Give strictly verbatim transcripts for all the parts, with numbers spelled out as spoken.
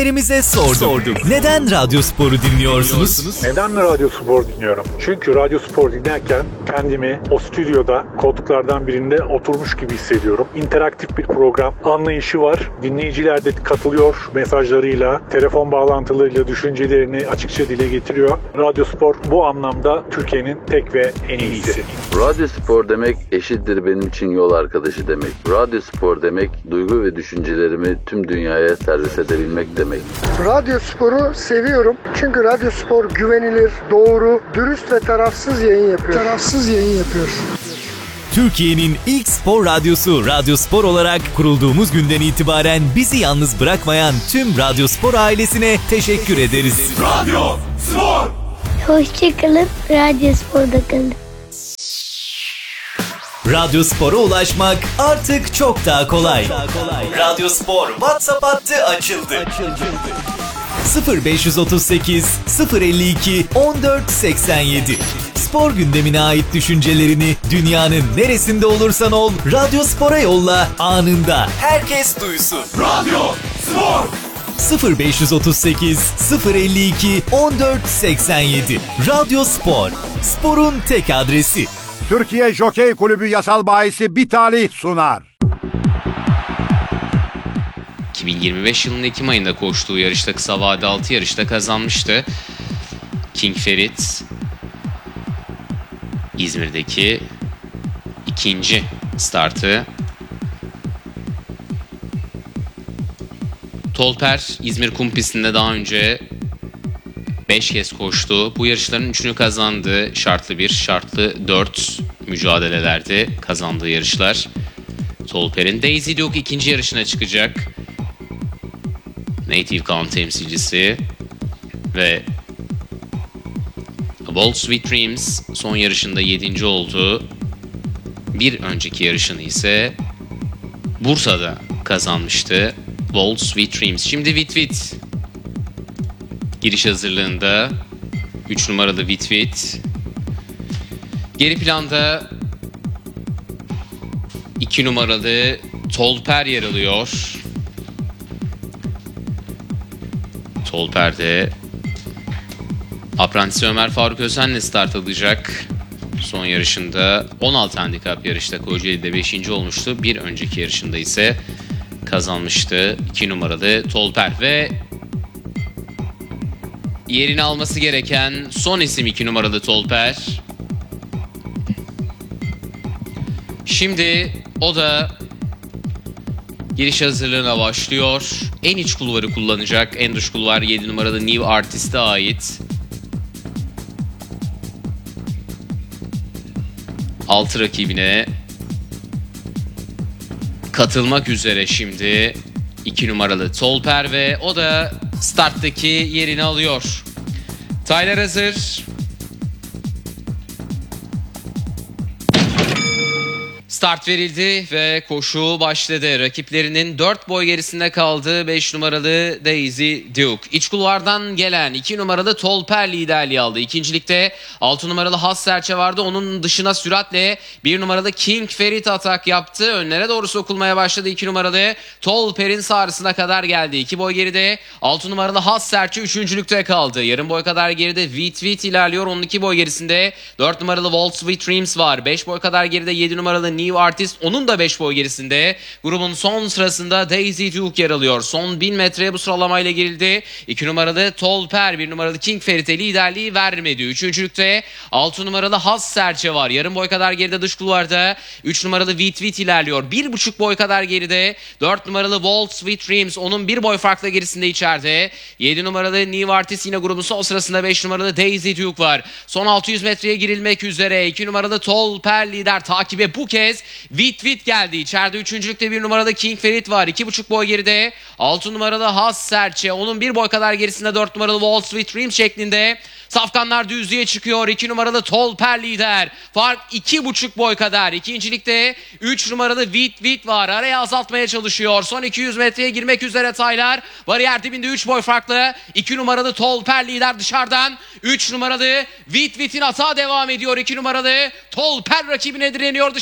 Dinleyicilerimize sorduk. sorduk. Neden Radyo Spor'u dinliyorsunuz? Neden Radyo Spor dinliyorum? Çünkü Radyo Spor dinlerken kendimi o stüdyoda koltuklardan birinde oturmuş gibi hissediyorum. İnteraktif bir program, anlayışı var. Dinleyiciler de katılıyor mesajlarıyla, telefon bağlantılarıyla düşüncelerini açıkça dile getiriyor. Radyo Spor bu anlamda Türkiye'nin tek ve en iyisi. Radyo Spor demek eşittir benim için yol arkadaşı demek. Radyo Spor demek duygu ve düşüncelerimi tüm dünyaya servis edebilmek demek. Radyo Spor'u seviyorum. Çünkü Radyo Spor güvenilir, doğru, dürüst ve tarafsız yayın yapıyor. Tarafsız yayın yapıyor. Türkiye'nin ilk spor radyosu Radyo Spor olarak kurulduğumuz günden itibaren bizi yalnız bırakmayan tüm Radyo Spor ailesine teşekkür ederiz. Radyo Spor! Hoşçakalın, Radyo Spor'da kalın. Radyo Spor'a ulaşmak artık çok daha kolay. Radyo Spor WhatsApp hattı açıldı. sıfır beş otuz sekiz sıfır elli iki on dört seksen yedi. Spor gündemine ait düşüncelerini dünyanın neresinde olursan ol Radyo Spor'a yolla, anında herkes duysun. Radyo Spor! sıfır beş otuz sekiz sıfır elli iki on dört seksen yedi. Radyo Spor, sporun tek adresi. Türkiye Jokey Kulübü yasal bahisi Bitali sunar. iki bin yirmi beş yılının Ekim ayında koştuğu yarışta kısa vade altı yarışta kazanmıştı. King Ferit İzmir'deki ikinci startı. Tolper İzmir kum pistinde daha önce beş kez koştu. Bu yarışların üçünü kazandı. Şartlı bir, şartlı dört mücadelelerde kazandığı yarışlar. Tolper'in Daisy Duke ikinci yarışına çıkacak. Native Count temsilcisi ve Bold Sweet Dreams son yarışında yedinci oldu. Bir önceki yarışını ise Bursa'da kazanmıştı. Bold Sweet Dreams. Şimdi Vit Vit giriş hazırlığında üç numaralı Vit Vit. Geri planda iki numaralı Tolper yer alıyor. Tolper'de Apprentice Ömer Faruk Özen'le start alacak. Son yarışında on altı handikap yarışta Kocaeli'de beşinci olmuştu. Bir önceki yarışında ise kazanmıştı iki numaralı Tolper ve yerini alması gereken son isim iki numaralı Tolper. Şimdi o da giriş hazırlığına başlıyor. En iç kulvarı kullanacak. En dış kulvar yedi numaralı New Artist'e ait. Altı rakibine katılmak üzere şimdi iki numaralı Tolper ve o da starttaki yerini alıyor. Tyler hazır. Start verildi ve koşu başladı. Rakiplerinin dört boy gerisinde kaldığı beş numaralı Daisy Duke. İç kulvardan gelen iki numaralı Tolper liderliği aldı. İkincilikte altı numaralı Has Serçe vardı. Onun dışına süratle bir numaralı King Ferit atak yaptı. Önlere doğru sokulmaya başladı iki numaralı Tolper'in sağrısına kadar geldi. iki boy geride altı numaralı Has Serçe üçüncülükte kaldı. Yarım boy kadar geride Vit Vit ilerliyor. Onun iki boy gerisinde dört numaralı Walt Sweet Dreams var. beş boy kadar geride yedi numaralı New Artist, onun da beş boy gerisinde. Grubun son sırasında Daisy Duke yer alıyor. Son bin metreye bu sıralamayla girildi. iki numaralı Tolper, bir numaralı King Ferit'e liderliği vermedi. Üçüncülükte altı numaralı Has Serçe var. Yarım boy kadar geride dış kulvarda üç numaralı Vit Vit ilerliyor. bir buçuk boy kadar geride dört numaralı Walt Sweet Dreams, onun bir boy farkla gerisinde içeride. yedi numaralı New Artist yine grubun son sırasında. beş numaralı Daisy Duke var. Son altı yüz metreye girilmek üzere. iki numaralı Tolper lider. Takibe bu kez Vit Vit geldi. İçeride üçüncülükte bir numarada King Ferit var. iki buçuk boy geride altı numaralı Has Serçe. Onun bir boy kadar gerisinde dört numaralı Wall Street Dream şeklinde. Safkanlar düzlüğe çıkıyor. iki numaralı Tolper lider. Fark iki buçuk boy kadar. İkincilikte üç numaralı Vit Vit var. Araya azaltmaya çalışıyor. Son iki yüz metreye girmek üzere Taylar. Bariyer dibinde üç boy farklı. iki numaralı Tolper lider dışarıdan. üç numaralı Vit Vit'in hata devam ediyor. iki numaralı Tolper rakibine direniyor dışarıdan.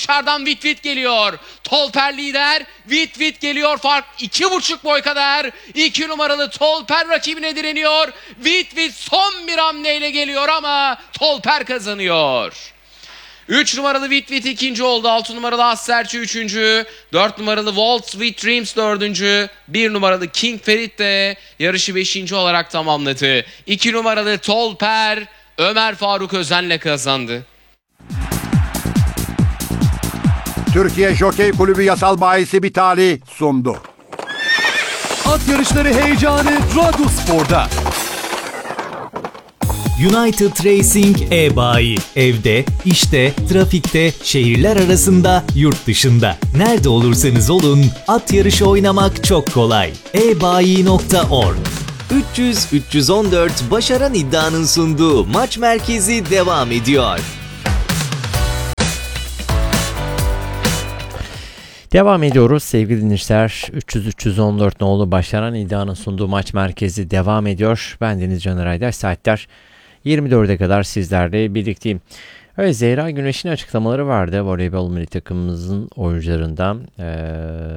Witt geliyor. Tolper lider. Witt Witt geliyor. Fark iki buçuk boy kadar. iki numaralı Tolper rakibine direniyor. Witt Witt son bir hamleyle geliyor ama Tolper kazanıyor. üç numaralı Witt Witt ikinci oldu. altı numaralı Asserçi üçüncü. dört numaralı Waltz with Dreams dördüncü. bir numaralı King Ferit de yarışı beşinci olarak tamamladı. iki numaralı Tolper Ömer Faruk Özen'le kazandı. Türkiye Jokey Kulübü Yasal Bahisi Bitali sundu. At yarışları heyecanı Radyospor'da. United Racing e-bayi. Evde, işte, trafikte, şehirler arasında, yurt dışında. Nerede olursanız olun, at yarışı oynamak çok kolay. e bayi nokta org üç yüz üç yüz on dört Başaran İddia'nın sunduğu maç merkezi devam ediyor. Devam ediyoruz sevgili dinleyiciler. üç yüz üç yüz on dört nolu Başaran İddia'nın sunduğu maç merkezi devam ediyor. Ben Deniz Caner Aydar. Saatler yirmi dörde kadar sizlerle birlikteyim. Evet, Zehra Güneş'in açıklamaları vardı voleybol milli takımımızın oyuncularından. Ee,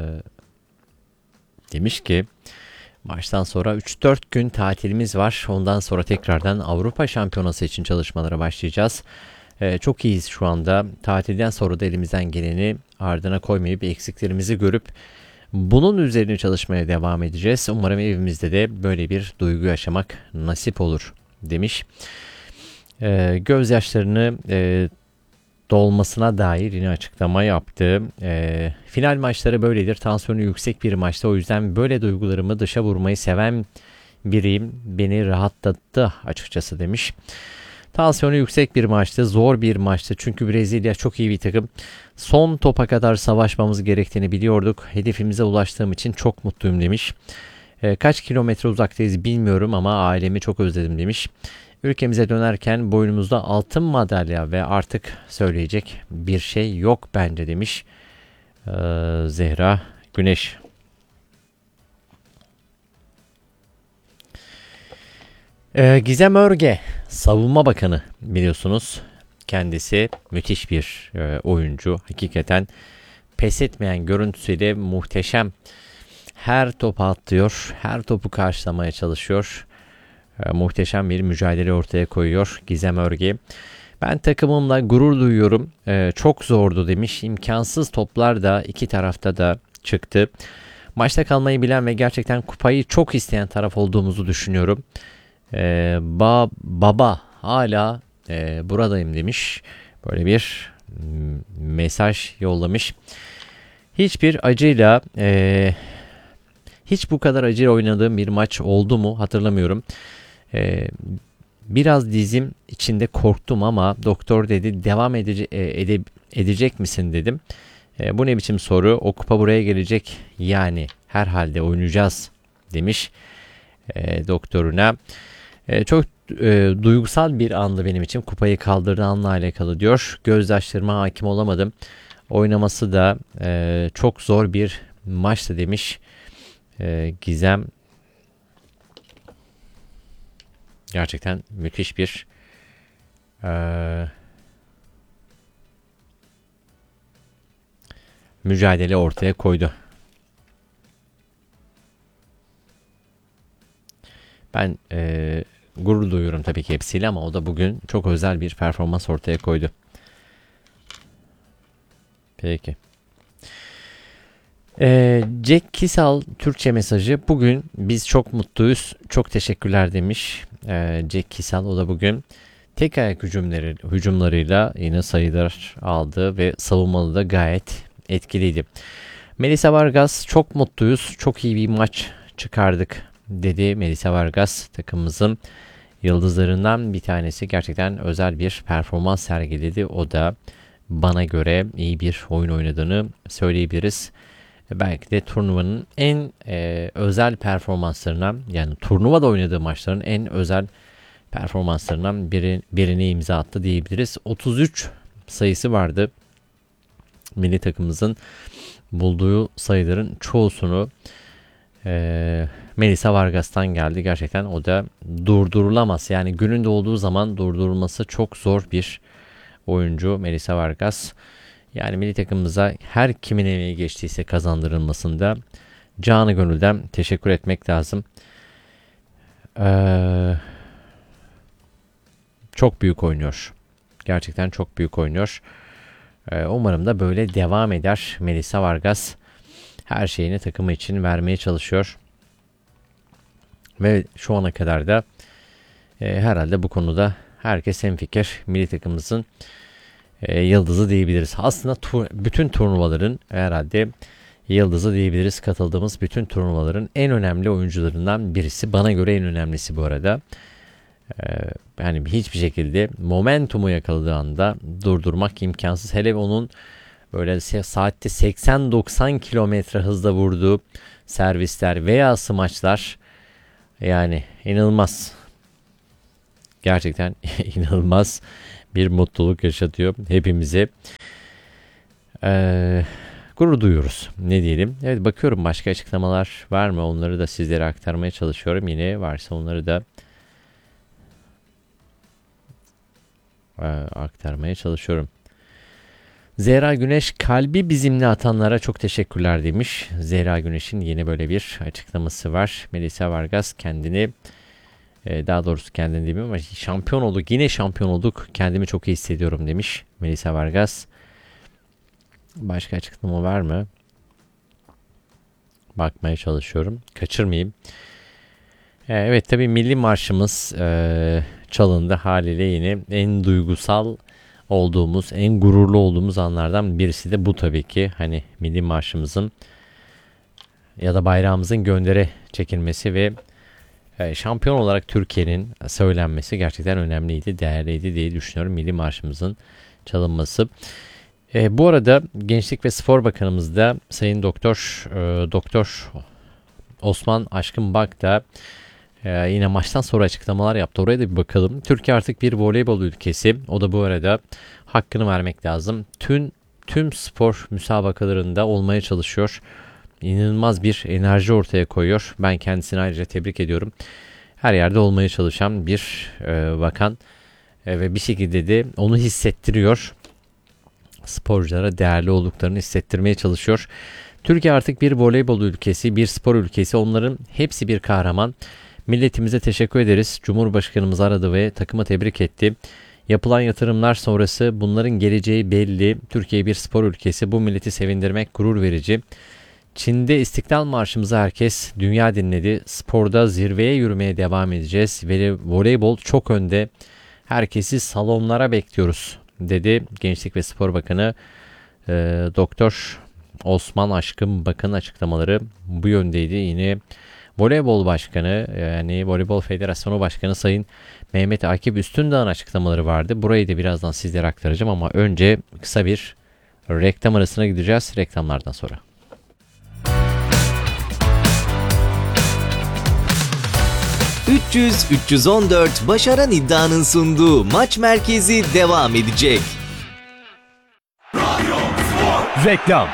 demiş ki maçtan sonra üç dört gün tatilimiz var. Ondan sonra tekrardan Avrupa Şampiyonası için çalışmalara başlayacağız. Ee, çok iyiyiz şu anda. Tatilden sonra da elimizden geleni ardına koymayıp eksiklerimizi görüp bunun üzerine çalışmaya devam edeceğiz. Umarım evimizde de böyle bir duygu yaşamak nasip olur demiş. Ee, gözyaşlarını e, dolmasına dair yine açıklama yaptı. E, final maçları böyledir. Tansiyonu yüksek bir maçta. O yüzden böyle duygularımı dışa vurmayı seven biriyim. Beni rahatlattı açıkçası demiş. Tansiyonu yüksek bir maçtı. Zor bir maçtı. Çünkü Brezilya çok iyi bir takım. Son topa kadar savaşmamız gerektiğini biliyorduk. Hedefimize ulaştığım için çok mutluyum demiş. E, kaç kilometre uzaktayız bilmiyorum ama ailemi çok özledim demiş. Ülkemize dönerken boynumuzda altın madalya ve artık söyleyecek bir şey yok bence demiş ee, Zehra Güneş. Ee, Gizem Örge, Savunma Bakanı biliyorsunuz. Kendisi müthiş bir e, oyuncu. Hakikaten pes etmeyen görüntüsüyle muhteşem. Her topu atlıyor, her topu karşılamaya çalışıyor. Muhteşem bir mücadele ortaya koyuyor Gizem Örge. Ben takımımla gurur duyuyorum. Ee, çok zordu demiş. İmkansız toplar da iki tarafta da çıktı. Maçta kalmayı bilen ve gerçekten kupayı çok isteyen taraf olduğumuzu düşünüyorum. Ee, ba baba hala e, buradayım demiş. Böyle bir mesaj yollamış. Hiçbir acıyla e, hiç bu kadar acıyla oynadığım bir maç oldu mu hatırlamıyorum. Ee, biraz dizim içinde korktum ama doktor dedi devam edece- ede- edecek misin dedim. Ee, bu ne biçim soru, o kupa buraya gelecek yani herhalde oynayacağız demiş e, doktoruna. E, çok e, duygusal bir andı benim için, kupayı kaldırdığı anla alakalı diyor. Gözyaşlarıma hakim olamadım. Oynaması da e, çok zor bir maçtı demiş e, Gizem. Gerçekten müthiş bir e, mücadele ortaya koydu. Ben e, gurur duyuyorum tabii ki hepsiyle ama o da bugün çok özel bir performans ortaya koydu. Peki. Ee, Jack Kisal Türkçe mesajı. Bugün biz çok mutluyuz. Çok teşekkürler demiş. Ee, Jack Kisal, o da bugün tek ayak hücumları, hücumlarıyla yine sayılar aldı ve savunmalı da gayet etkiliydi. Melisa Vargas, çok mutluyuz. Çok iyi bir maç çıkardık dedi Melisa Vargas. Takımımızın yıldızlarından bir tanesi, gerçekten özel bir performans sergiledi. O da bana göre iyi bir oyun oynadığını söyleyebiliriz. Belki de turnuvanın en e, özel performanslarından, yani turnuvada oynadığı maçların en özel performanslarından biri, birine imza attı diyebiliriz. otuz üç sayısı vardı. Milli takımımızın bulduğu sayıların çoğusunu e, Melisa Vargas'tan geldi. Gerçekten o da durdurulamaz. Yani gününde olduğu zaman durdurulması çok zor bir oyuncu Melisa Vargas. Yani milli takımımıza her kimin emeği geçtiyse kazandırılmasında canı gönülden teşekkür etmek lazım. Ee, çok büyük oynuyor. Gerçekten çok büyük oynuyor. Ee, umarım da böyle devam eder. Melisa Vargas her şeyini takımı için vermeye çalışıyor. Ve şu ana kadar da e, herhalde bu konuda herkes hemfikir. Milli takımımızın e, yıldızı diyebiliriz. Aslında tur, bütün turnuvaların herhalde yıldızı diyebiliriz. Katıldığımız bütün turnuvaların en önemli oyuncularından birisi. Bana göre en önemlisi bu arada. Ee, yani hiçbir şekilde momentumu yakaladığı anda durdurmak imkansız. Hele onun böyle saatte seksen doksan kilometre hızla vurduğu servisler veya smaçlar, yani inanılmaz. Gerçekten inanılmaz bir mutluluk yaşatıyor hepimize. Eee Gurur duyuyoruz. Ne diyelim? Evet, bakıyorum başka açıklamalar var mı? Onları da sizlere aktarmaya çalışıyorum. Yine varsa onları da e, aktarmaya çalışıyorum. Zehra Güneş, kalbi bizimle atanlara çok teşekkürler demiş. Zehra Güneş'in yeni böyle bir açıklaması var. Melisa Vargas kendini e, daha doğrusu kendini demiyorum ama şampiyon olduk. Yine şampiyon olduk. Kendimi çok iyi hissediyorum demiş Melisa Vargas. Başka açıklama var mı? Bakmaya çalışıyorum. Kaçırmayayım. Ee, evet, tabii milli marşımız e, çalındı haliyle yine en duygusal olduğumuz, en gururlu olduğumuz anlardan birisi de bu tabii ki. Hani milli marşımızın ya da bayrağımızın göndere çekilmesi ve e, şampiyon olarak Türkiye'nin söylenmesi gerçekten önemliydi, değerliydi diye düşünüyorum. Milli marşımızın çalınması. E, bu arada Gençlik ve Spor Bakanımız da Sayın Doktor e, Doktor Osman Aşkın Bak da e, yine maçtan sonra açıklamalar yaptı. Oraya da bir bakalım. Türkiye artık bir voleybol ülkesi. O da bu arada hakkını vermek lazım. Tüm tüm spor müsabakalarında olmaya çalışıyor. İnanılmaz bir enerji ortaya koyuyor. Ben kendisini ayrıca tebrik ediyorum. Her yerde olmaya çalışan bir e, bakan e, ve bir şekilde de onu hissettiriyor. Sporculara değerli olduklarını hissettirmeye çalışıyor. Türkiye artık bir voleybol ülkesi, bir spor ülkesi. Onların hepsi bir kahraman. Milletimize teşekkür ederiz. Cumhurbaşkanımız aradı ve takımı tebrik etti. Yapılan yatırımlar sonrası bunların geleceği belli. Türkiye bir spor ülkesi. Bu milleti sevindirmek gurur verici. Çin'de İstiklal Marşımızı herkes dünya dinledi. Sporda zirveye yürümeye devam edeceğiz. Ve voleybol çok önde. Herkesi salonlara bekliyoruz dedi Gençlik ve Spor Bakanı e, Doktor Osman Aşkın Bakın açıklamaları bu yöndeydi. Yine Voleybol Başkanı, yani Voleybol Federasyonu Başkanı Sayın Mehmet Akif Üstündağ'ın açıklamaları vardı. Burayı da birazdan sizlere aktaracağım ama önce kısa bir reklam arasına gideceğiz. Reklamlardan sonra. üç yüz üç yüz on dört Başaran İddia'nın sunduğu Maç Merkezi devam edecek. Radyo Spor. Reklam.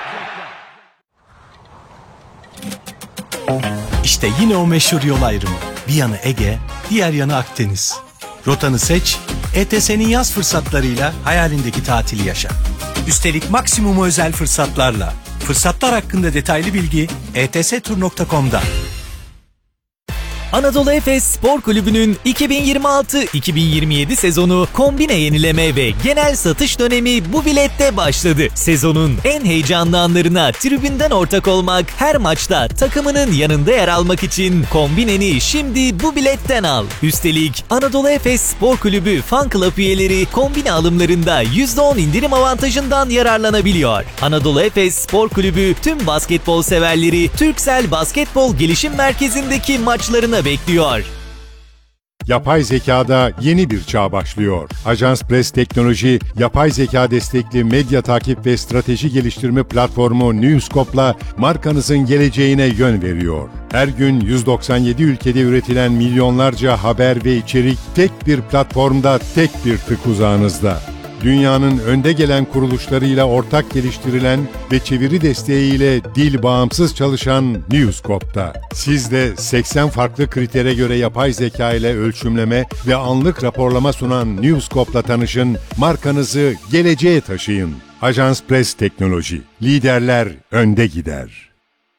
İşte yine o meşhur yol ayrımı. Bir yanı Ege, diğer yanı Akdeniz. Rotanı seç, E T S'nin yaz fırsatlarıyla hayalindeki tatili yaşa. Üstelik maksimum özel fırsatlarla. Fırsatlar hakkında detaylı bilgi e t s tur nokta com'da. Anadolu Efes Spor Kulübü'nün iki bin yirmi altı iki bin yirmi yedi sezonu kombine yenileme ve genel satış dönemi bu bilette başladı. Sezonun en heyecanlı anlarına tribünden ortak olmak, her maçta takımının yanında yer almak için kombineni şimdi bu biletten al. Üstelik Anadolu Efes Spor Kulübü Fan Club üyeleri kombine alımlarında yüzde on indirim avantajından yararlanabiliyor. Anadolu Efes Spor Kulübü tüm basketbol severleri Türksel Basketbol Gelişim Merkezi'ndeki maçlarına bekliyor. Yapay zekada yeni bir çağ başlıyor. Ajans Press Teknoloji, yapay zeka destekli medya takip ve strateji geliştirme platformu Newscope'la markanızın geleceğine yön veriyor. Her gün yüz doksan yedi ülkede üretilen milyonlarca haber ve içerik tek bir platformda, tek bir tık uzağınızda. Dünyanın önde gelen kuruluşlarıyla ortak geliştirilen ve çeviri desteğiyle dil bağımsız çalışan Newscope'da. Siz de seksen farklı kritere göre yapay zeka ile ölçümleme ve anlık raporlama sunan Newscope'la tanışın, markanızı geleceğe taşıyın. Ajans Press Teknoloji. Liderler önde gider.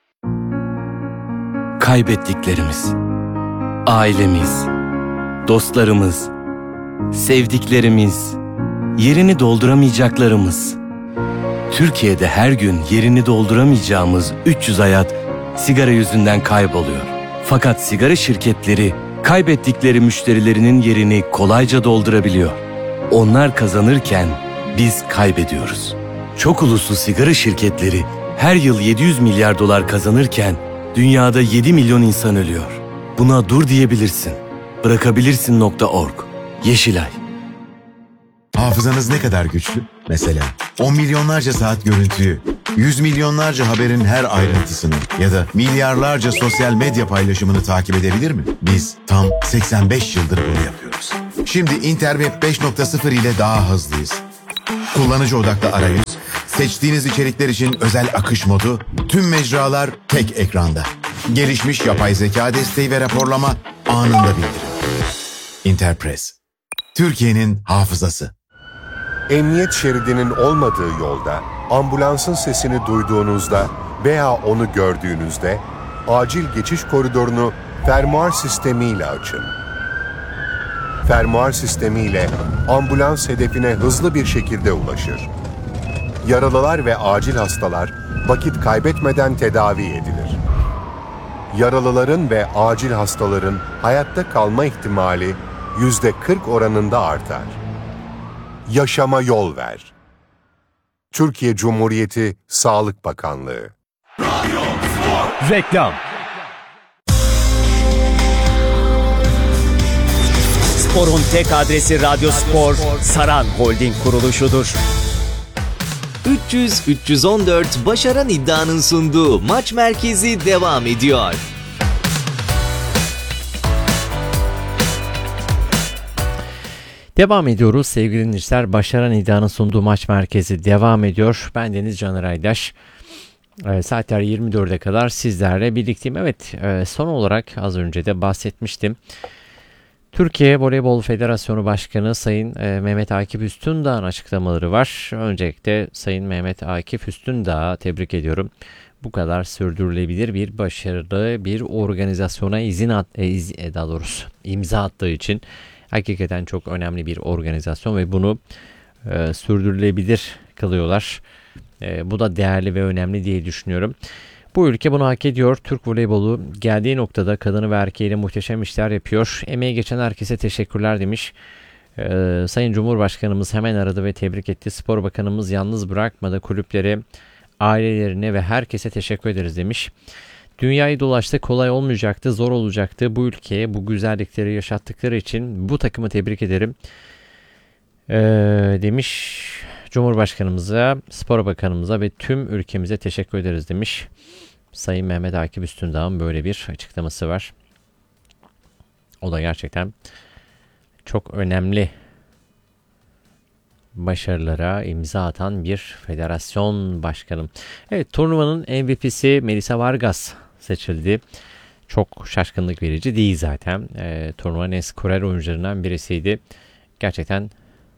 Kaybettiklerimiz, ailemiz, dostlarımız, sevdiklerimiz, yerini dolduramayacaklarımız. Türkiye'de her gün yerini dolduramayacağımız üç yüz hayat sigara yüzünden kayboluyor. Fakat sigara şirketleri kaybettikleri müşterilerinin yerini kolayca doldurabiliyor. Onlar kazanırken biz kaybediyoruz. Çok uluslu sigara şirketleri her yıl yedi yüz milyar dolar kazanırken dünyada yedi milyon insan ölüyor. Buna dur diyebilirsin. Bırakabilirsin nokta org. Yeşilay. Hafızanız ne kadar güçlü? Mesela on milyonlarca saat görüntüyü, yüz milyonlarca haberin her ayrıntısını ya da milyarlarca sosyal medya paylaşımını takip edebilir mi? Biz tam seksen beş yıldır bunu yapıyoruz. Şimdi Interweb beş nokta sıfır ile daha hızlıyız. Kullanıcı odaklı arayüz, seçtiğiniz içerikler için özel akış modu, tüm mecralar tek ekranda. Gelişmiş yapay zeka desteği ve raporlama anında bildirim. Interpress. Türkiye'nin hafızası. Emniyet şeridinin olmadığı yolda, ambulansın sesini duyduğunuzda veya onu gördüğünüzde acil geçiş koridorunu fermuar sistemiyle açın. Fermuar sistemiyle ambulans hedefine hızlı bir şekilde ulaşır. Yaralılar ve acil hastalar vakit kaybetmeden tedavi edilir. Yaralıların ve acil hastaların hayatta kalma ihtimali yüzde kırk oranında artar. Yaşama yol ver. Türkiye Cumhuriyeti Sağlık Bakanlığı. Radyo Spor. Reklam. Spor'un tek adresi Radyo Spor, Saran Holding kuruluşudur. üç yüz üç yüz on dört Başaran İddia'nın sunduğu Maç Merkezi devam ediyor. Devam ediyoruz sevgili dinleyiciler. Başaran İddia'nın sunduğu Maç Merkezi devam ediyor. Ben Deniz Caner Aydaş. E, saatler yirmi dörde kadar sizlerle birlikteyim. Evet, e, son olarak az önce de bahsetmiştim. Türkiye Voleybol Federasyonu Başkanı Sayın e, Mehmet Akif Üstündağ'ın açıklamaları var. Öncelikle Sayın Mehmet Akif Üstündağ'ı tebrik ediyorum. Bu kadar sürdürülebilir bir başarılı bir organizasyona izin at, e, iz, e, daha doğrusu imza attığı için hakikaten çok önemli bir organizasyon ve bunu e, sürdürülebilir kılıyorlar. E, bu da değerli ve önemli diye düşünüyorum. Bu ülke bunu hak ediyor. Türk voleybolu geldiği noktada kadını ve erkeğiyle muhteşem işler yapıyor. Emeği geçen herkese teşekkürler demiş. Ee, Sayın Cumhurbaşkanımız hemen aradı ve tebrik etti. Spor Bakanımız yalnız bırakmadı. Kulüplere, ailelerine ve herkese teşekkür ederiz demiş. Dünyayı dolaştı, kolay olmayacaktı, zor olacaktı. Bu ülkeye bu güzellikleri yaşattıkları için bu takımı tebrik ederim ee, demiş. Cumhurbaşkanımıza, Spor Bakanımıza ve tüm ülkemize teşekkür ederiz demiş. Sayın Mehmet Akif Üstündağ'ın böyle bir açıklaması var. O da gerçekten çok önemli başarılara imza atan bir federasyon başkanı. Evet, turnuvanın M V P'si Melisa Vargas seçildi. Çok şaşkınlık verici değil zaten. E, turnuvanın en skorer oyuncularından birisiydi. Gerçekten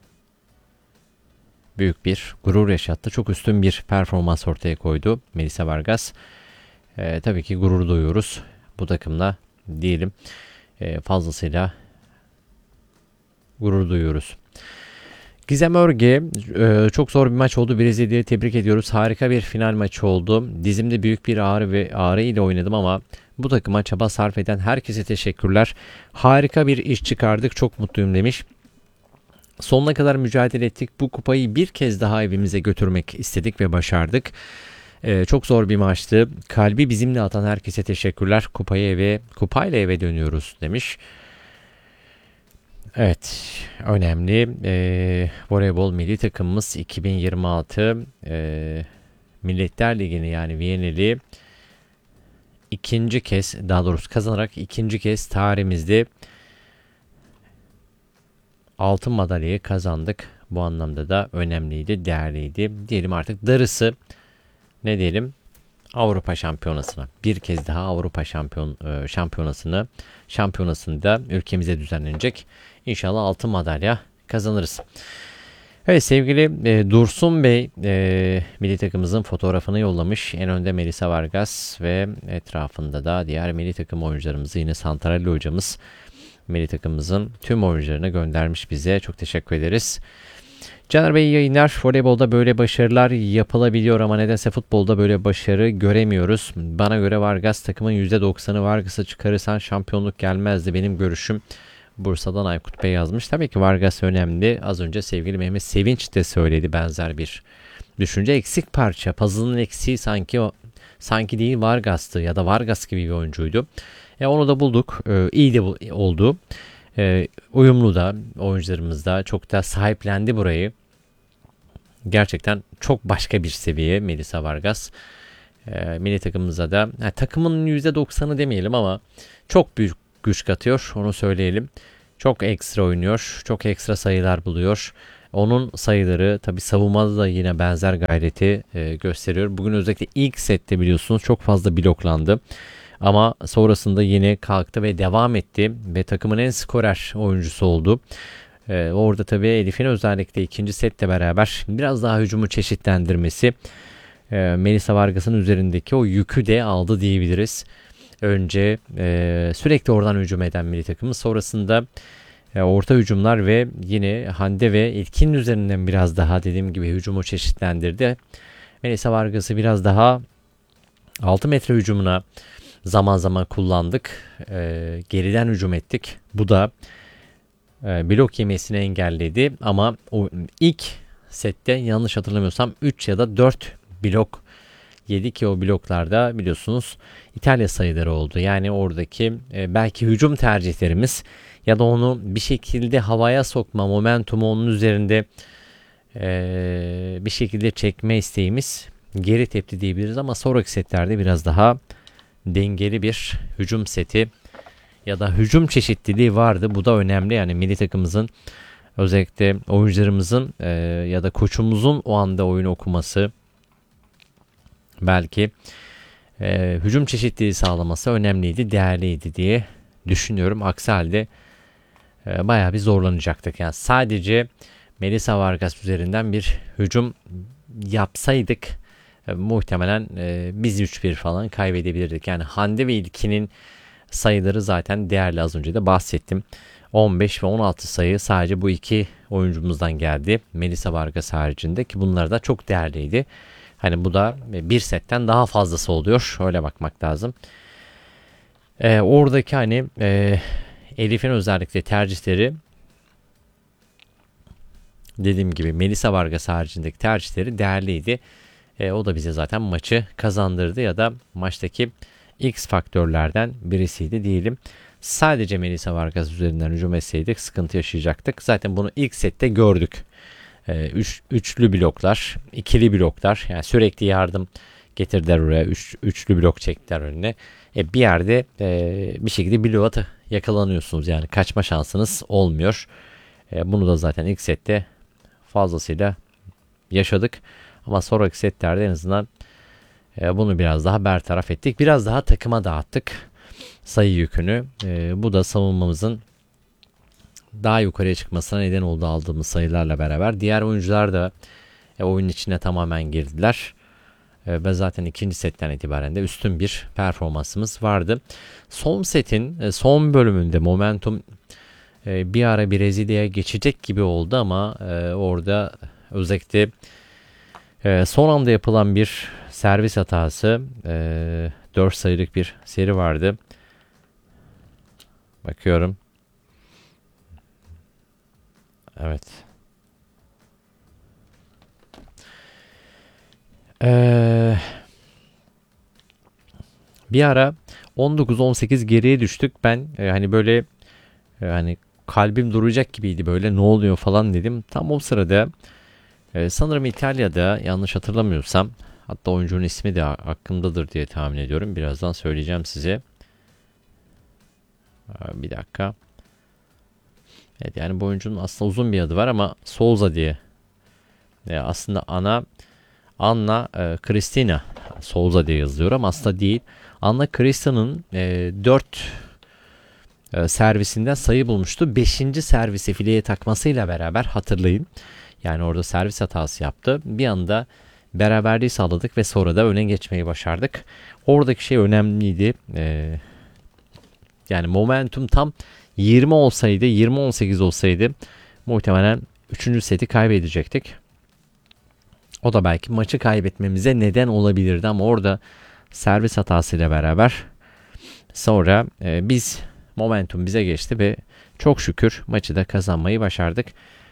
büyük bir gurur yaşattı. Çok üstün bir performans ortaya koydu Melisa Vargas. Ee, tabii ki gurur duyuyoruz bu takımla diyelim. Ee, fazlasıyla gurur duyuyoruz. Gizem Örge, e, çok zor bir maç oldu. Brezilya'yı tebrik ediyoruz. Harika bir final maçı oldu. Dizimde büyük bir ağrı ve ağrı ile oynadım ama bu takıma çaba sarf eden herkese teşekkürler. Harika bir iş çıkardık. Çok mutluyum demiş. Sonuna kadar mücadele ettik. Bu kupayı bir kez daha evimize götürmek istedik ve başardık. Ee, çok zor bir maçtı. Kalbi bizimle atan herkese teşekkürler. Kupayı eve, kupayla eve dönüyoruz demiş. Evet, önemli. Ee, voleybol milli takımımız iki bin yirmi altı e, Milletler Ligi'ni yani Viyana'lı ikinci kez, daha doğrusu kazanarak ikinci kez tarihimizde altın madalyayı kazandık. Bu anlamda da önemliydi, değerliydi. Diyelim artık darısı ne diyelim? Avrupa Şampiyonası'na. Bir kez daha Avrupa Şampiyon Şampiyonası'nı şampiyonasında ülkemize düzenlenecek. İnşallah altın madalya kazanırız. Evet, sevgili e, Dursun Bey e, milli takımımızın fotoğrafını yollamış. En önde Melisa Vargas ve etrafında da diğer milli takım oyuncularımızı, yine Santarelli hocamız milli takımımızın tüm oyuncularını göndermiş bize. Çok teşekkür ederiz. Caner Bey, yayınlar. Voleybolda böyle başarılar yapılabiliyor ama nedense futbolda böyle başarı göremiyoruz. Bana göre Vargas takımın yüzde doksanı Vargas'ı çıkarırsan şampiyonluk gelmezdi, benim görüşüm. Bursa'dan Aykut Bey yazmış. Tabii ki Vargas önemli. Az önce sevgili Mehmet Sevinç de söyledi benzer bir düşünce. Eksik parça. Puzzle'ın eksiği sanki o sanki değil Vargas'tı ya da Vargas gibi bir oyuncuydu. E onu da bulduk. E, iyi de bu, oldu. E, uyumlu da oyuncularımız da çok da sahiplendi burayı. Gerçekten çok başka bir seviye Melisa Vargas. E, milli takımımıza da ha, takımın yüzde doksanı demeyelim ama çok büyük güç katıyor, onu söyleyelim. Çok ekstra oynuyor, çok ekstra sayılar buluyor. Onun sayıları tabii savunmada da yine benzer gayreti e, gösteriyor. Bugün özellikle ilk sette biliyorsunuz çok fazla bloklandı. Ama sonrasında yine kalktı ve devam etti ve takımın en skorer oyuncusu oldu. E, orada tabii Elif'in özellikle ikinci sette beraber biraz daha hücumu çeşitlendirmesi e, Melisa Vargas'ın üzerindeki o yükü de aldı diyebiliriz. Önce e, sürekli oradan hücum eden milli takımı, sonrasında e, orta hücumlar ve yine Hande ve İlkin'in üzerinden biraz daha dediğim gibi hücumu çeşitlendirdi. Melisa Vargas'ı biraz daha altı metre hücumuna zaman zaman kullandık. E, geriden hücum ettik. Bu da e, blok yemesini engelledi ama o ilk sette yanlış hatırlamıyorsam üç ya da dört blok yedi ki o bloklarda biliyorsunuz İtalya sayıları oldu. Yani oradaki e, belki hücum tercihlerimiz ya da onu bir şekilde havaya sokma, momentumu onun üzerinde e, bir şekilde çekme isteğimiz geri tepti diyebiliriz ama sonraki setlerde biraz daha dengeli bir hücum seti ya da hücum çeşitliliği vardı. Bu da önemli. Yani milli takımımızın özellikle oyuncularımızın e, ya da koçumuzun o anda oyunu okuması, belki e, hücum çeşitliliği sağlaması önemliydi, değerliydi diye düşünüyorum. Aksi halde e, bayağı bir zorlanacaktık. Yani sadece Melisa Vargas üzerinden bir hücum yapsaydık e, muhtemelen e, biz üç bir falan kaybedebilirdik. Yani Hande ve İlkin'in sayıları zaten değerli, az önce de bahsettim. on beş ve on altı sayı sadece bu iki oyuncumuzdan geldi. Melisa Vargas haricinde ki bunlar da çok değerliydi. Hani bu da bir setten daha fazlası oluyor. Öyle bakmak lazım. Ee, oradaki hani e, Elif'in özellikle tercihleri, dediğim gibi Melisa Vargas haricindeki tercihleri değerliydi. E, o da bize zaten maçı kazandırdı ya da maçtaki X faktörlerden birisiydi diyelim. Sadece Melisa Vargas üzerinden hücum etseydik sıkıntı yaşayacaktık. Zaten bunu ilk sette gördük. Üç, üçlü bloklar, ikili bloklar, yani sürekli yardım getirdiler oraya, üç, üçlü blok çektiler önüne. E, bir yerde e, bir şekilde bloğa yakalanıyorsunuz, yani kaçma şansınız olmuyor. E, bunu da zaten ilk sette fazlasıyla yaşadık. Ama sonraki setlerde en azından e, bunu biraz daha bertaraf ettik. Biraz daha takıma dağıttık sayı yükünü. E, bu da savunmamızın daha yukarıya çıkmasına neden oldu aldığımız sayılarla beraber. Diğer oyuncular da e, oyunun içine tamamen girdiler. E, ve zaten ikinci setten itibaren de üstün bir performansımız vardı. Son setin e, son bölümünde momentum e, bir ara Brezilya'ya geçecek gibi oldu ama e, orada özellikle e, son anda yapılan bir servis hatası, e, dört sayılık bir seri vardı. Bakıyorum. Evet. Ee, bir ara on dokuz on sekiz geriye düştük. Ben e, hani böyle e, hani kalbim duracak gibiydi, böyle ne oluyor falan dedim. Tam o sırada e, sanırım İtalya'da, yanlış hatırlamıyorsam, hatta oyuncunun ismi de aklımdadır diye tahmin ediyorum. Birazdan söyleyeceğim size. Bir dakika. Evet, yani bu oyuncunun aslında uzun bir adı var ama Souza diye. E, aslında ana Anna e, Cristina Souza diye yazılıyor ama aslında değil. Anna Cristina'nın e, dört e, servisinden sayı bulmuştu. beşinci servisi fileye takmasıyla beraber hatırlayın. Yani orada servis hatası yaptı. Bir anda beraberliği sağladık ve sonra da öne geçmeyi başardık. Oradaki şey önemliydi. Ee, yani momentum tam yirmi olsaydı, yirmi on sekiz olsaydı muhtemelen üçüncü seti kaybedecektik. O da belki maçı kaybetmemize neden olabilirdi ama orada servis hatasıyla beraber sonra e, biz momentum bize geçti ve çok şükür maçı da kazanmayı başardık.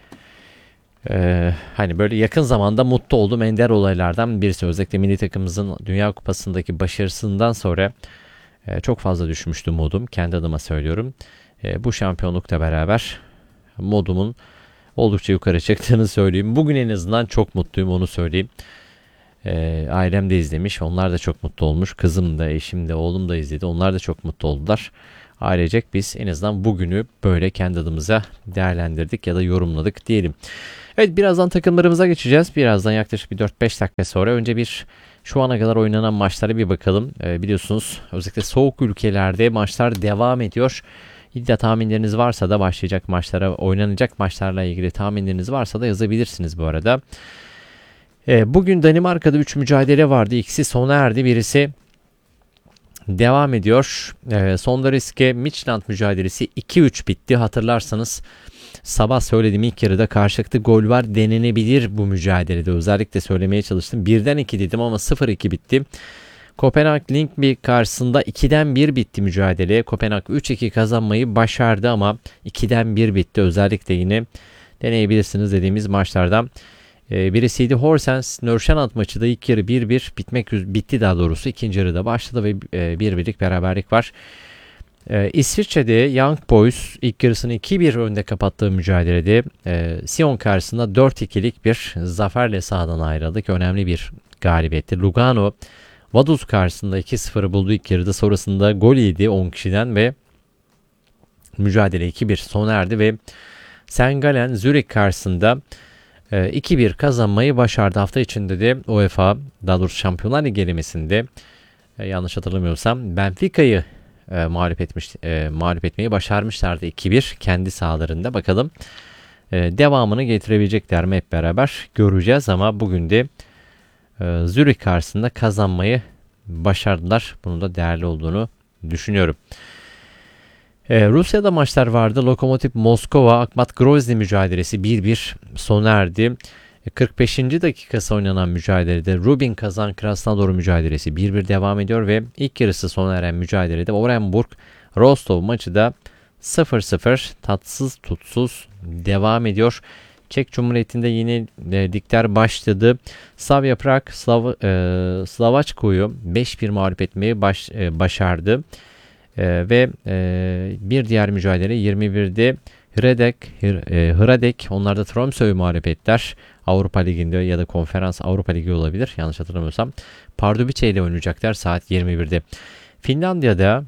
Ee, hani böyle yakın zamanda mutlu olduğum ender olaylardan birisi. Özellikle milli takımımızın Dünya Kupası'ndaki başarısından sonra e, çok fazla düşmüştü modum. Kendi adıma söylüyorum. E, bu şampiyonlukla beraber modumun oldukça yukarı çıktığını söyleyeyim. Bugün en azından çok mutluyum, onu söyleyeyim. E, ailem de izlemiş. Onlar da çok mutlu olmuş. Kızım da, eşim de, oğlum da izledi. Onlar da çok mutlu oldular. Ailecek biz en azından bugünü böyle kendi adımıza değerlendirdik ya da yorumladık diyelim. Evet, birazdan takımlarımıza geçeceğiz. Birazdan yaklaşık bir dört beş dakika sonra önce bir şu ana kadar oynanan maçlara bir bakalım. Ee, biliyorsunuz özellikle soğuk ülkelerde maçlar devam ediyor. İddia tahminleriniz varsa da başlayacak maçlara, oynanacak maçlarla ilgili tahminleriniz varsa da yazabilirsiniz bu arada. Ee, bugün Danimarka'da üç mücadele vardı. İkisi sona erdi. Birisi devam ediyor. Ee, Sonda riske Midtjylland mücadelesi iki üç bitti. Hatırlarsanız sabah söylediğim ilk yarıda karşılıklı gol var denenebilir bu mücadelede. Özellikle söylemeye çalıştım. birden iki dedim ama sıfır iki bitti. Kopenhag Lyngby karşısında ikiden bir bitti mücadele. Kopenhag üç iki kazanmayı başardı ama ikiden bir bitti. Özellikle yine deneyebilirsiniz dediğimiz maçlardan ee, birisiydi. Horsens Nordsjælland maçı da ilk yarı bir bir bitmek bitti daha doğrusu. İkinci yarıda başladı ve e, bir birlik beraberlik var. Ee, İsviçre'de Young Boys ilk yarısını iki bir önde kapattığı mücadelede e, Sion karşısında dört ikilik bir zaferle sahadan ayrıldık. Önemli bir galibiyetti. Lugano Vaduz karşısında iki sıfırı buldu ilk yarıda, sonrasında gol yedi on kişiden ve mücadele iki bir sona erdi ve Saint Gallen Zürich karşısında e, iki bir kazanmayı başardı. Hafta içinde de UEFA, daha doğrusu Şampiyonlar Ligi elemesinde e, yanlış hatırlamıyorsam Benfica'yı E, mağlup etmiş, e, mağlup etmeyi başarmışlardı iki bir kendi sahalarında. Bakalım e, devamını getirebilecekler mi, hep beraber göreceğiz ama bugün de e, Zürich karşısında kazanmayı başardılar. Bunun da değerli olduğunu düşünüyorum. E, Rusya'da maçlar vardı. Lokomotiv Moskova Akhmat Grozny mücadelesi bir bir sona erdi. kırk beşinci dakikası oynanan mücadelede Rubin Kazan Krasnodar mücadelesi bir bir devam ediyor ve ilk yarısı sona eren mücadelede Orenburg Rostov maçı da sıfır sıfır tatsız tutsuz devam ediyor. Çek Cumhuriyeti'nde yine e, ligler başladı. Slavia Prag Slav, e, Slavaçko'yu beş bir mağlup etmeyi baş, e, başardı. E, ve e, bir diğer mücadele yirmi birde Hradek, Hradek onlar da Tromsø'yu mağlup ettiler. Avrupa Ligi'nde ya da Konferans Avrupa Ligi olabilir. Yanlış hatırlamıyorsam. Pardubice ile oynayacaklar saat yirmi birde. Finlandiya'da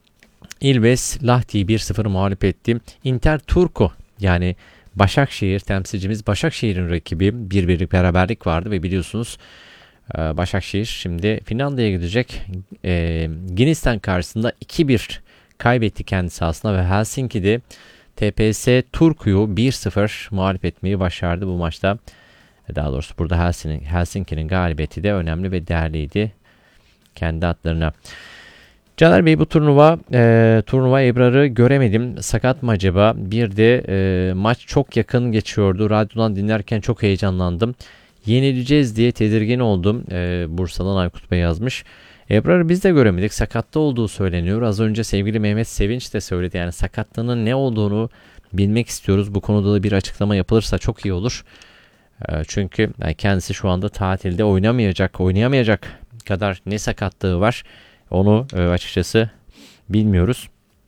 Ilves Lahti'yi bir sıfır mağlup etti. Inter Turku yani Başakşehir temsilcimiz Başakşehir'in rakibi bir birlik beraberlik vardı ve biliyorsunuz Başakşehir şimdi Finlandiya'ya gidecek. E, Ginistan karşısında iki bir kaybetti kendi sahasında ve Helsinki'de T P S Turku'yu bir sıfır mağlup etmeyi başardı bu maçta. Daha doğrusu burada Helsinki, Helsinki'nin galibiyeti de önemli ve değerliydi kendi adlarına. Caner Bey, bu turnuva e, turnuva Ebrar'ı göremedim. Sakat mı acaba? Bir de e, maç çok yakın geçiyordu. Radyodan dinlerken çok heyecanlandım. Yenileceğiz diye tedirgin oldum. E, Bursa'dan Aykut Bey yazmış. Ebrar'ı biz de göremedik. Sakatta olduğu söyleniyor. Az önce sevgili Mehmet Sevinç de söyledi. Yani sakatlığının ne olduğunu bilmek istiyoruz. Bu konuda da bir açıklama yapılırsa çok iyi olur. E, çünkü yani kendisi şu anda tatilde oynamayacak, oynayamayacak kadar ne sakatlığı var. Onu e, açıkçası bilmiyoruz.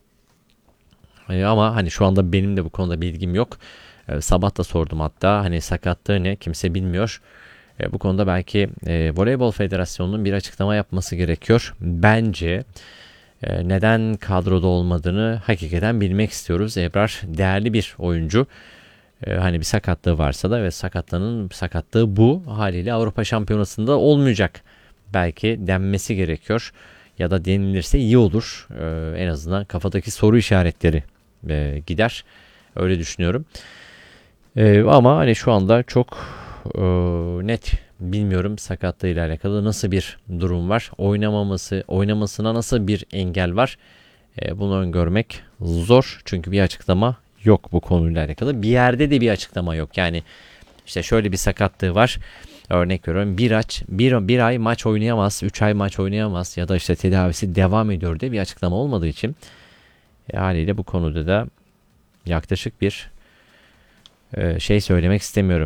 E, ama hani şu anda benim de bu konuda bilgim yok. E, sabah da sordum hatta. Hani sakatlığı ne kimse bilmiyor. E, bu konuda belki e, Voleybol Federasyonu'nun bir açıklama yapması gerekiyor. Bence e, neden kadroda olmadığını hakikaten bilmek istiyoruz. Ebrar değerli bir oyuncu. E, hani bir sakatlığı varsa da ve sakatlığının sakatlığı bu haliyle Avrupa Şampiyonası'nda olmayacak. Belki denmesi gerekiyor. Ya da denilirse iyi olur. Ee, en azından kafadaki soru işaretleri e, gider. Öyle düşünüyorum. Ee, ama hani şu anda çok e, net bilmiyorum sakatlığıyla alakalı nasıl bir durum var. Oynamaması, oynamasına nasıl bir engel var. E, bunu öngörmek zor. Çünkü bir açıklama yok bu konuyla alakalı. Bir yerde de bir açıklama yok. Yani işte şöyle bir sakatlığı var. Örnek veriyorum bir, aç, bir, bir ay maç oynayamaz, üç ay maç oynayamaz ya da işte tedavisi devam ediyor diye bir açıklama olmadığı için e, haliyle bu konuda da yaklaşık bir e, şey söylemek istemiyorum.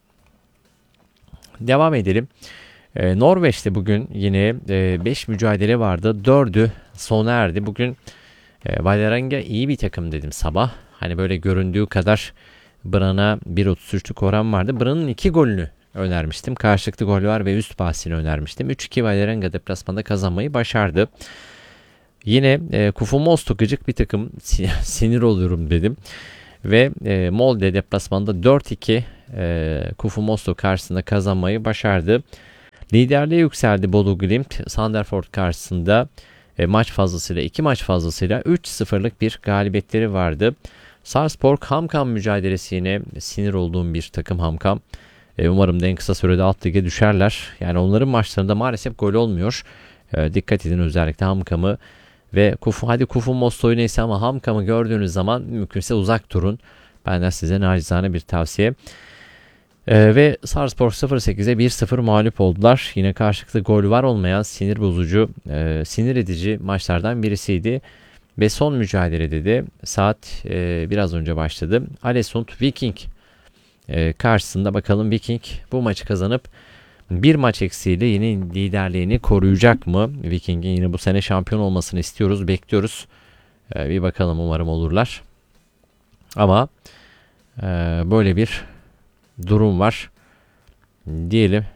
Devam edelim. E, Norveç'te bugün yine beş e, mücadele vardı. dördü sona erdi. Bugün e, Vålerenga iyi bir takım dedim sabah. Hani böyle göründüğü kadar Brann'a bir otuz üçlük oran vardı. Brann'ın iki golünü önermiştim. Karşılıklı gol var ve üst bahsini önermiştim. üç iki Vålerenga deplasmanda kazanmayı başardı. Yine e, Kufu Mosto gıcık bir takım, sinir oluyorum dedim. Ve e, Molde deplasmanda dört iki e, Kufu Mosto karşısında kazanmayı başardı. Liderliğe yükseldi Bolu Glimt. Sandefjord karşısında e, maç fazlasıyla iki maç fazlasıyla üç sıfırlık bir galibiyetleri vardı. Sarpsborg Hamkam mücadelesi yine sinir olduğum bir takım Hamkam. E, umarım da en kısa sürede alt lige düşerler. Yani onların maçlarında maalesef gol olmuyor. E, dikkat edin özellikle Hamkam'ı ve Kufu, hadi Kufu Mosto'yu neyse ama Hamkam'ı gördüğünüz zaman mümkünse uzak durun. Benden size nacizane bir tavsiye. E, ve Sarpsborg sıfır sekize bir sıfır mağlup oldular. Yine karşılıklı gol var olmayan sinir bozucu, e, sinir edici maçlardan birisiydi. Ve son mücadelede de saat e, biraz önce başladı. Alesund Viking e, karşısında bakalım Viking bu maçı kazanıp bir maç eksiğiyle yine liderliğini koruyacak mı? Viking'in yine bu sene şampiyon olmasını istiyoruz, bekliyoruz. E, bir bakalım, umarım olurlar. Ama e, böyle bir durum var diyelim.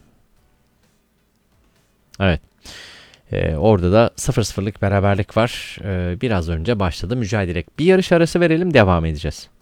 Evet. Ee, orada da sıfır sıfırlık beraberlik var. Ee, biraz önce başladı mücadele. Bir yarış arası verelim, devam edeceğiz.